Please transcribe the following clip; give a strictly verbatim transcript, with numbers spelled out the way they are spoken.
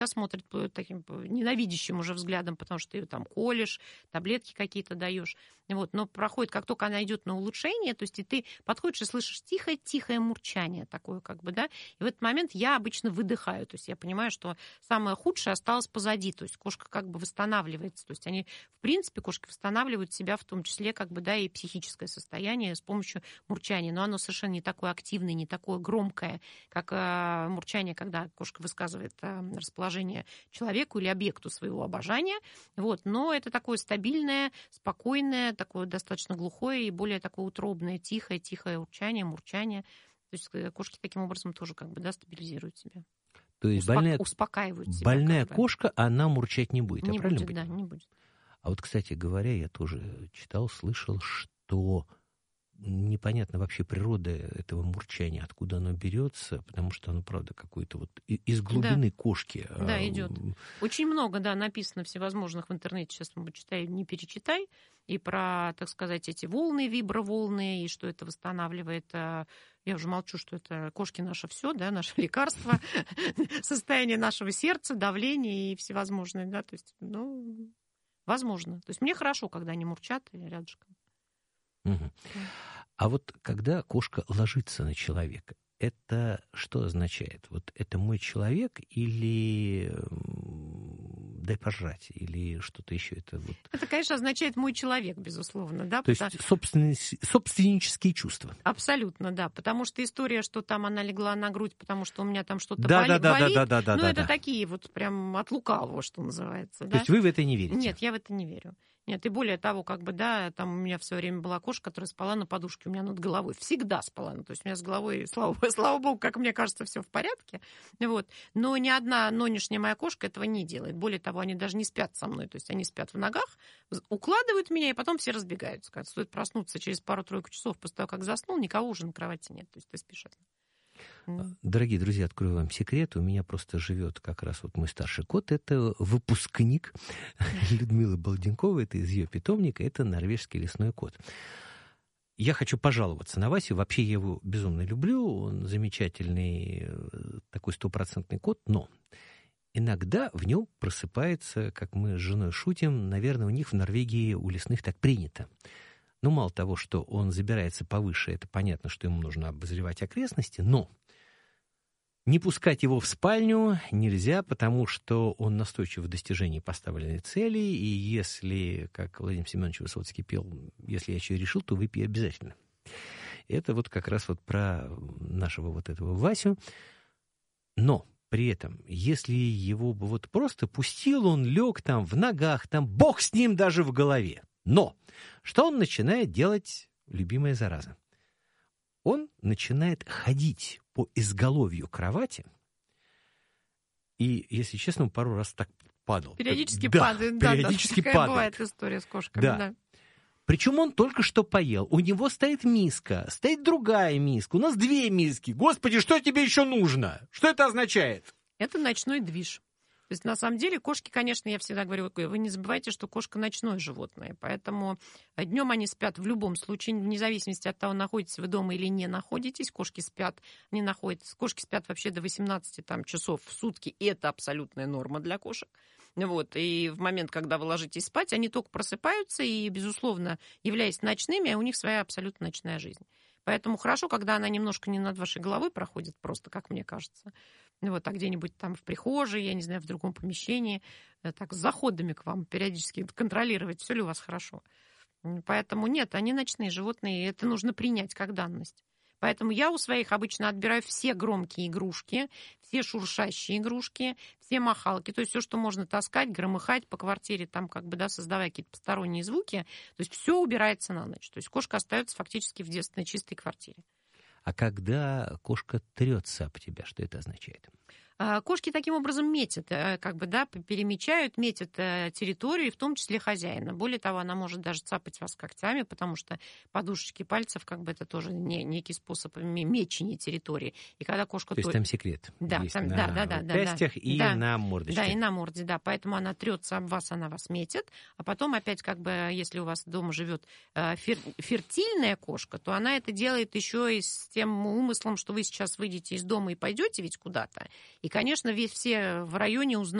смотрит таким ненавидящим уже взглядом, потому что ты ее там колешь, таблетки какие-то даешь. Вот. Но проходит, как только она идет на улучшение, то есть и ты подходишь и слышишь тихое-тихое мурчание такое, как бы, да, и в этот момент я обычно выдыхаю, то есть я понимаю, что самое худшее осталось позади, то есть кошка как бы восстанавливается, то есть они, в принципе, кошки восстанавливают себя, в том числе, как бы, да, и психическое состояние с помощью мурчания, но оно совершенно не такое активное, не такое громкое, как э, мурчание, когда кошка высказывает э, расположение человеку или объекту своего обожания, вот, но это такое стабильное, спокойное, такое достаточно глухое и более такое утробное, тихое, тихое урчание, мурчание. То есть кошки таким образом тоже как бы, да, стабилизируют себя. То есть Успок... больная, успокаивают себя. Больная как бы. кошка, она мурчать не будет, не я правильно будет, понимаю? Да, не будет. А вот, кстати говоря, я тоже читал, слышал, что непонятна вообще природа этого мурчания, откуда оно берется, потому что оно, правда, какое-то вот из глубины да. кошки. Да, а... идет. Очень много, да, написано всевозможных в интернете, сейчас мы читай, не перечитай, и про, так сказать, эти волны, виброволны, и что это восстанавливает. Я уже молчу, что это кошки наше все, да, наше лекарство, состояние нашего сердца, давление и всевозможные, да, то есть, ну, возможно. То есть мне хорошо, когда они мурчат рядышком. Угу. А вот когда кошка ложится на человека, это что означает? Вот это мой человек или дай пожрать, или что-то еще? Это, вот... это, конечно, означает мой человек, безусловно. Да, То потому... есть собственные, собственнические чувства. Абсолютно, да. Потому что история, что там она легла на грудь, потому что у меня там что-то да, боли... да, да, болит, да, да, да, ну, да, это да. такие вот прям от лукавого, что называется. То да? есть вы в это не верите? Нет, я в это не верю. Нет, и более того, как бы, да, там у меня все время была кошка, которая спала на подушке у меня над головой. Всегда спала. Ну, то есть у меня с головой, слава, слава богу, как мне кажется, все в порядке. Вот. Но ни одна нынешняя моя кошка этого не делает. Более того, они даже не спят со мной. То есть они спят в ногах, укладывают меня, и потом все разбегаются. Когда стоит проснуться через пару-тройку часов после того, как заснул, никого уже на кровати нет. То есть ты спишь одна. Дорогие друзья, открою вам секрет. У меня просто живет как раз вот мой старший кот. Это выпускник Людмилы Балденковой. Это из ее питомника. Это норвежский лесной кот. Я хочу пожаловаться на Васю. Вообще я его безумно люблю. Он замечательный такой стопроцентный кот. Но иногда в нем просыпается, как мы с женой шутим, наверное, у них в Норвегии у лесных так принято. Ну, мало того, что он забирается повыше, это понятно, что ему нужно обозревать окрестности, но не пускать его в спальню нельзя, потому что он настойчив в достижении поставленной цели, и если, как Владимир Семенович Высоцкий пел, если я что решил, то выпей обязательно. Это вот как раз вот про нашего вот этого Васю. Но при этом, если его бы вот просто пустил, он лег там в ногах, там бог с ним даже в голове. Но что он начинает делать, любимая зараза? Он начинает ходить по изголовью кровати, и, если честно, он пару раз так падал. Периодически да, падает, да, периодически да, падает. бывает история с кошками, да. да. Причем он только что поел. У него стоит миска, стоит другая миска. У нас две миски. Господи, что тебе еще нужно? Что это означает? Это ночной движ. То есть, на самом деле, кошки, конечно, я всегда говорю, вы не забывайте, что кошка ночное животное, поэтому днем они спят в любом случае, вне зависимости от того, находитесь вы дома или не находитесь, кошки спят, они находятся, кошки спят вообще до восемнадцати там, часов в сутки, и это абсолютная норма для кошек. Вот, и в момент, когда вы ложитесь спать, они только просыпаются и, безусловно, являясь ночными, у них своя абсолютно ночная жизнь. Поэтому хорошо, когда она немножко не над вашей головой проходит, просто, как мне кажется. Вот, а где-нибудь там в прихожей, я не знаю, в другом помещении, так, с заходами к вам периодически контролировать, все ли у вас хорошо. Поэтому нет, они ночные животные, и это нужно принять как данность. Поэтому я у своих обычно отбираю все громкие игрушки, все шуршащие игрушки, все махалки, то есть все, что можно таскать, громыхать по квартире, там как бы, да, создавая какие-то посторонние звуки, то есть все убирается на ночь. То есть кошка остается фактически в девственной чистой квартире. А когда кошка трется об тебя, что это означает? Кошки таким образом метят, как бы, да, перемечают, метят территорию, в том числе хозяина. Более того, она может даже цапать вас когтями, потому что подушечки пальцев, как бы, это тоже не, некий способ мечения территории. И когда кошка... То есть там секрет да, есть там, на да, да, да, пястях да, и да, на мордочке. Да, и на морде, да. Поэтому она трется об вас, она вас метит. А потом опять, как бы, если у вас дома живет фер... фертильная кошка, то она это делает еще и с тем умыслом, что вы сейчас выйдете из дома и пойдете ведь куда-то. И конечно, весь все в районе узнали,